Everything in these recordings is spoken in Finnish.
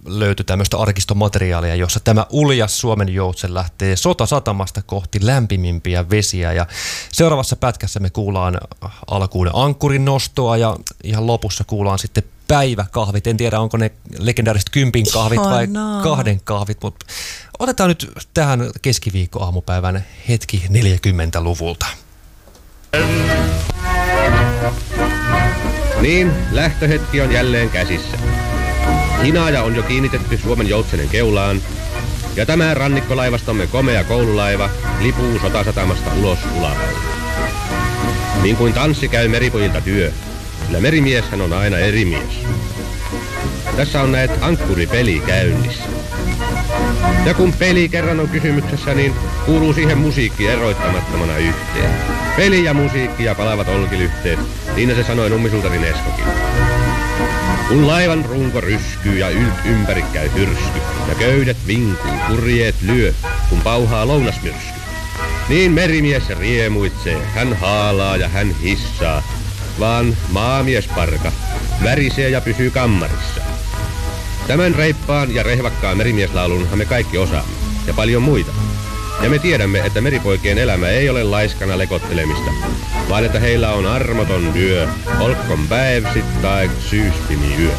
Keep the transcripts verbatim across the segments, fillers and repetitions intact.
löytyi tämmöistä arkistomateriaalia, jossa tämä uljas Suomen joutsen lähtee sotasatamasta kohti lämpimimpiä vesiä. Ja seuraavassa pätkässä me kuullaan alkuun ankkurin nostoa ja ihan lopussa kuullaan sitten päiväkahvit. En tiedä, onko ne legendaariset kympin kahvit vai oh no. kahden kahvit, mutta otetaan nyt tähän keskiviikkoaamupäivän hetki neljäkymmentäluvulta. Niin, lähtöhetki on jälleen käsissä. Hinaaja on jo kiinnitetty Suomen joutsenen keulaan, ja tämä rannikkolaivastomme komea koululaiva lipuu sotasatamasta ulos ulapäin. Niin kuin tanssi käy meripojilta työ, sillä merimieshän on aina eri mies. Tässä on näet ankkuripeli käynnissä. Ja kun peli kerran on kysymyksessä, niin kuuluu siihen musiikki eroittamattomana yhteen. Peli ja musiikki ja palavat olkilyhteet, niin se sanoi nummisultarin Eskokin. Kun laivan runko ryskyy ja ylt ympäri käy hyrsky, ja köydet vinkuu, kurjeet lyö, kun pauhaa lounasmyrsky. Niin merimies riemuitsee, hän haalaa ja hän hissaa, vaan maamiesparka värisee ja pysyy kammarissa. Tämän reippaan ja rehvakkaan merimieslaulunhan me kaikki osaamme, ja paljon muita. Ja me tiedämme, että meripoikien elämä ei ole laiskana lekottelemista, vaan että heillä on armoton työ, olkon päivsit tai syyspimi yö.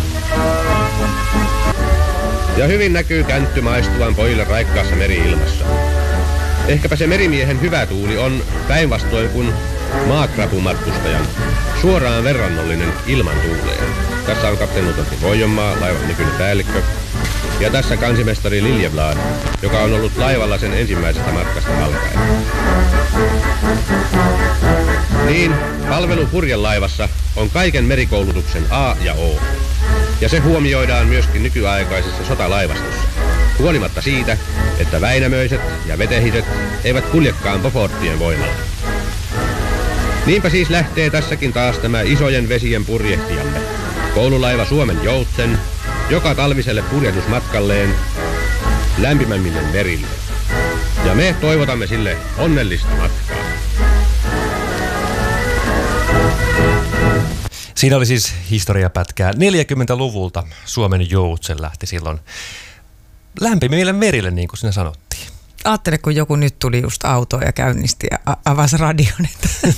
Ja hyvin näkyy käntty maistuvan pojille raikkaassa meri-ilmassa. Ehkäpä se merimiehen hyvä tuuli on päinvastoin kuin maakrapumatkustajan suoraan verrannollinen ilman tuuleen. Tässä on kapteenuutantti Voijonmaa, laivan nykyinen päällikkö. Ja tässä kansimestari Liljeblad, joka on ollut laivalla sen ensimmäisestä matkasta alkaen. Niin, palvelu purjelaivassa on kaiken merikoulutuksen A ja O. Ja se huomioidaan myöskin nykyaikaisessa sotalaivastossa. Huolimatta siitä, että Väinämöiset ja Vetehiset eivät kuljekaan Boforttien voimalla. Niinpä siis lähtee tässäkin taas tämä isojen vesien purjehtijamme. Koululaiva Suomen joutsen, joka talviselle purjehdusmatkalleen lämpimämmille merille. Ja me toivotamme sille onnellista matkaa. Siinä oli siis historiapätkää. neljäkymmentäluvulta Suomen joutsen lähti silloin lämpimille merille, niin kuin siinä sanottiin. Aattele, kun joku nyt tuli just autoon ja käynnisti ja avasi radion, että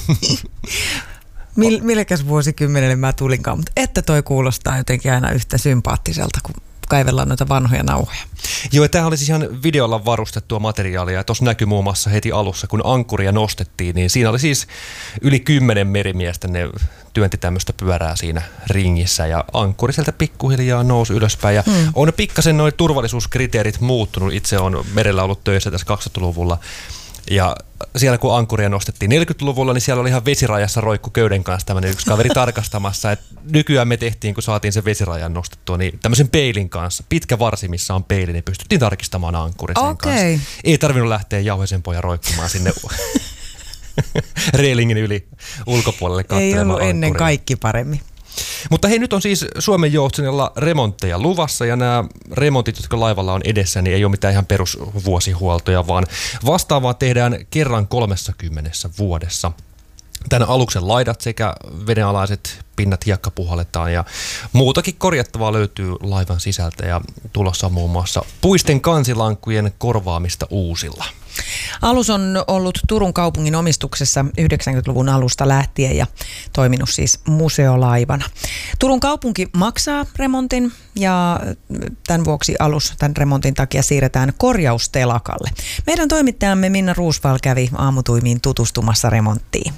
Mill, millekäs vuosikymmenelle mä tulinkaan, mutta että toi kuulostaa jotenkin aina yhtä sympaattiselta, kun kaivellaan noita vanhoja nauhoja. Joo, tämä oli siis ihan videolla varustettua materiaalia, ja tuossa näkyi muun muassa heti alussa, kun ankkuria nostettiin, niin siinä oli siis yli kymmenen merimiestä, ne työnti tämmöistä pyörää siinä ringissä, ja ankkuri sieltä pikkuhiljaa nousi ylöspäin, ja hmm. on pikkasen nuo turvallisuuskriteerit muuttunut. Itse on merellä ollut töissä tässä kaksituhattaluvulla, ja siellä kun ankkuria nostettiin neljäkymmentäluvulla, niin siellä oli ihan vesirajassa roikku köyden kanssa tämmöinen yksi kaveri tarkastamassa. Et nykyään me tehtiin, kun saatiin sen vesirajan nostettua, niin tämmöisen peilin kanssa, pitkä varsi, missä on peili, niin pystyttiin tarkistamaan ankkuri sen okay. kanssa. Ei tarvinnut lähteä jauheisen pojan roikkumaan sinne reilingin yli ulkopuolelle katselemaan Ei ollut ankkuria. Ennen kaikki paremmin. Mutta hei, nyt on siis Suomen joutsenella remontteja luvassa, ja nämä remontit, jotka laivalla on edessä, niin ei ole mitään ihan perusvuosihuoltoja, vaan vastaavaa tehdään kerran kolmessakymmenessä vuodessa. Tänä aluksen laidat sekä vedenalaiset pinnat hiekka puhalletaan, ja muutakin korjattavaa löytyy laivan sisältä, ja tulossa on muun muassa puisten kansilankkujen korvaamista uusilla. Alus on ollut Turun kaupungin omistuksessa yhdeksänkymmentäluvun alusta lähtien ja toiminut siis museolaivana. Turun kaupunki maksaa remontin, ja tämän vuoksi alus tämän remontin takia siirretään korjaustelakalle. Meidän toimittajamme Minna Ruusval kävi aamutuimiin tutustumassa remonttiin.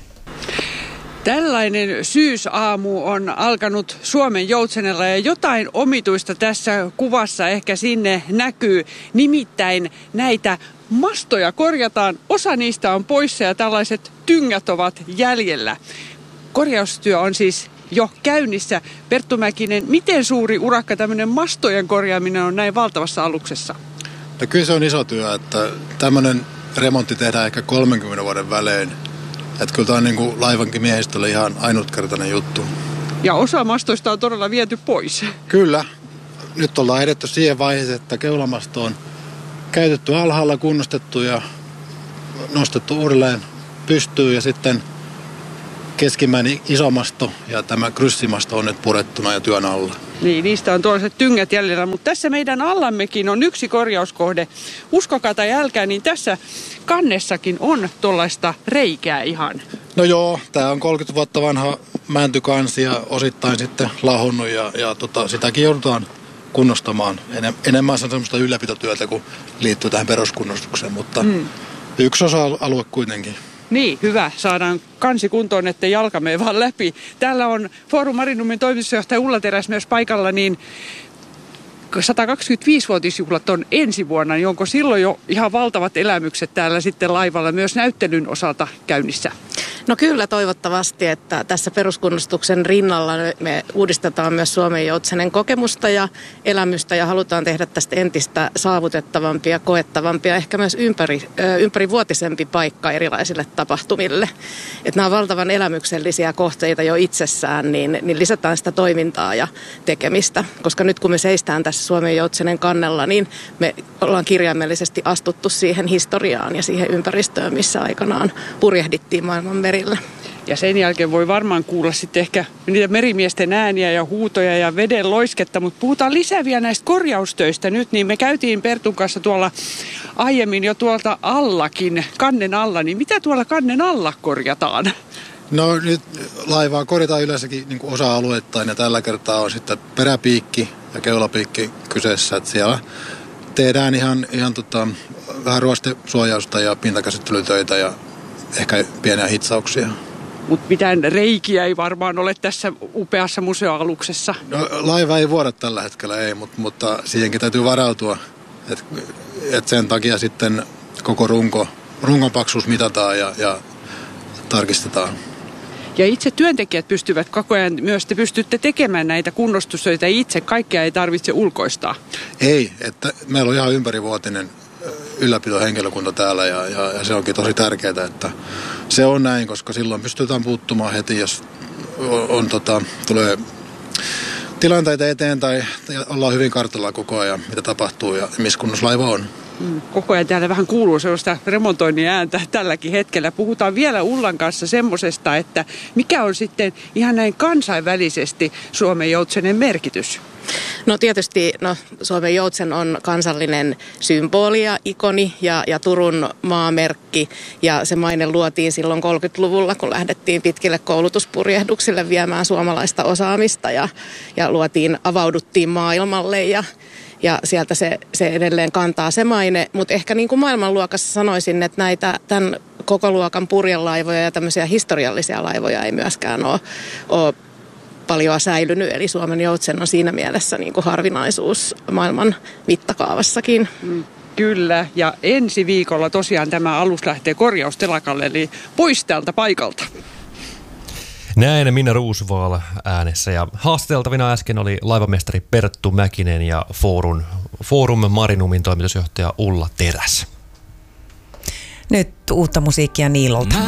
Tällainen syysaamu on alkanut Suomen joutsenella, ja jotain omituista tässä kuvassa ehkä sinne näkyy. Nimittäin näitä mastoja korjataan, osa niistä on poissa ja tällaiset tyngät ovat jäljellä. Korjaustyö on siis jo käynnissä. Perttu Mäkinen, miten suuri urakka tämmöinen mastojen korjaaminen on näin valtavassa aluksessa? No kyllä se on iso työ, että tämmöinen remontti tehdään ehkä kolmenkymmenen vuoden välein. Että kyllä tämä on niin kuin laivankin miehistölle ihan ainutkertainen juttu. Ja osa mastoista on todella viety pois. Kyllä. Nyt ollaan edetty siihen vaiheeseen, että keulamasto on käytetty alhaalla, kunnostettu ja nostettu uudelleen pystyyn, ja sitten keskimmäinen iso masto ja tämä kryssimasto on nyt purettuna ja työn alla. Niin, niistä on tuollaiset tyngät jäljellä, mutta tässä meidän allammekin on yksi korjauskohde. Uskokaa tai älkää, niin tässä kannessakin on tuollaista reikää ihan. No joo, tämä on kolmekymmentä vuotta vanha mäntykansi ja osittain sitten lahonnut ja, ja tota, sitäkin joudutaan kunnostamaan. Enem, enemmän se on semmoista ylläpitotyötä, kun liittyy tähän peruskunnostukseen, mutta mm. yksi osa-alue kuitenkin. Niin, hyvä. Saadaan kansi kuntoon, ettei jalka mene vaan läpi. Täällä on Forum Marinumin toimitusjohtaja Ulla Teräs myös paikalla, niin sata kaksikymmentäviisivuotisjuhlat on ensi vuonna, niin onko silloin jo ihan valtavat elämykset täällä sitten laivalla myös näyttelyn osalta käynnissä? No kyllä toivottavasti, että tässä peruskunnostuksen rinnalla me uudistetaan myös Suomen Joutsenen kokemusta ja elämystä ja halutaan tehdä tästä entistä saavutettavampia, koettavampia, ehkä myös ympäri, ympärivuotisempi paikka erilaisille tapahtumille. Että nämä on valtavan elämyksellisiä kohteita jo itsessään, niin, niin lisätään sitä toimintaa ja tekemistä. Koska nyt kun me seistään tässä Suomen Joutsenen kannella, niin me ollaan kirjaimellisesti astuttu siihen historiaan ja siihen ympäristöön, missä aikanaan purjehdittiin maailman merillä. Ja sen jälkeen voi varmaan kuulla sitten ehkä niitä merimiesten ääniä ja huutoja ja veden loisketta, mutta puhutaan lisää vielä näistä korjaustöistä nyt, niin me käytiin Pertun kanssa tuolla aiemmin jo tuolta allakin, kannen alla, niin mitä tuolla kannen alla korjataan? No nyt laivaa korjataan yleensäkin niin kuin osa-alueittain ja tällä kertaa on sitten peräpiikki ja keulapiikki kyseessä, että siellä tehdään ihan, ihan tota, vähän ruostesuojausta ja pintakäsittelytöitä ja ehkä pieniä hitsauksia. Mutta mitään reikiä ei varmaan ole tässä upeassa museoaluksessa. No, laiva ei vuoda tällä hetkellä, ei, mutta, mutta siihenkin täytyy varautua. Et, et sen takia sitten koko runko, rungon paksuus mitataan ja, ja tarkistetaan. Ja itse työntekijät pystyvät koko ajan myös, te pystytte tekemään näitä kunnostustöitä itse, kaikkea ei tarvitse ulkoistaa. Ei, että meillä on ihan ympärivuotinen ylläpitohenkilökunta täällä ja, ja, ja se onkin tosi tärkeää, että se on näin, koska silloin pystytään puuttumaan heti, jos on, on, tota, tulee tilanteita eteen tai ollaan hyvin kartalla koko ajan, mitä tapahtuu ja missä kunnossa laiva on. Koko ajan täällä vähän kuuluu sellaista remontoinnin ääntä tälläkin hetkellä. Puhutaan vielä Ullan kanssa semmosesta, että mikä on sitten ihan näin kansainvälisesti Suomen Joutsenen merkitys? No tietysti no, Suomen Joutsen on kansallinen symboli ja ikoni ja, ja Turun maamerkki. Ja se maine luotiin silloin kolmekymmentäluvulla, kun lähdettiin pitkille koulutuspurjehduksille viemään suomalaista osaamista ja, ja luotiin, avauduttiin maailmalle ja Ja sieltä se, se edelleen kantaa se maine, mutta ehkä niin kuin maailmanluokassa sanoisin, että näitä tämän koko luokan purjelaivoja ja tämmöisiä historiallisia laivoja ei myöskään ole, ole paljon säilynyt. Eli Suomen Joutsen on siinä mielessä niin kuin harvinaisuus maailman mittakaavassakin. Mm, kyllä, ja ensi viikolla tosiaan tämä alus lähtee korjaustelakalle, eli pois tältä paikalta. Näin Minna Roosvaal äänessä ja haastateltavina äsken oli laivamestari Perttu Mäkinen ja Forum, Forum Marinumin toimitusjohtaja Ulla Teräs. Nyt uutta musiikkia Niilolta.